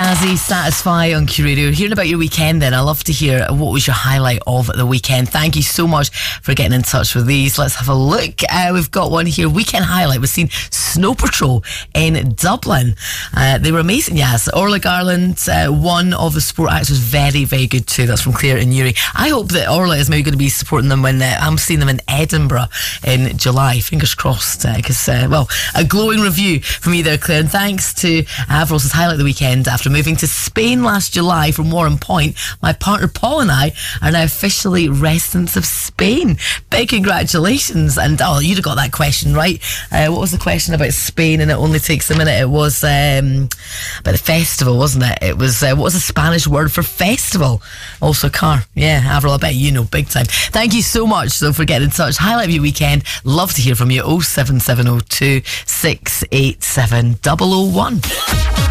Jazzy, Satisfy on Q Radio. Hearing about your weekend then, I love to hear what was your highlight of the weekend. Thank you so much for getting in touch with these. Let's have a look. We've got one here. Weekend highlight was seen Snow Patrol in Dublin. They were amazing, yes. Orla Garland, one of the support acts, was very, very good too. That's from Claire and Yuri. I hope that Orla is maybe going to be supporting them when I'm seeing them in Edinburgh in July. Fingers crossed, because, a glowing review from you there, Claire. And thanks to Avros's highlight of the weekend. After moving to Spain last July from Warren Point, my partner Paul and I are now officially residents of Spain. Big congratulations. And you'd have got that question right. What was the question about Spain? And it only takes a minute. It was about the festival, wasn't it? It was what was the Spanish word for festival? Also car. Yeah, Avril, I bet you know big time. Thank you so much for getting in touch. Highlight of your weekend. Love to hear from you. 07702 687 001.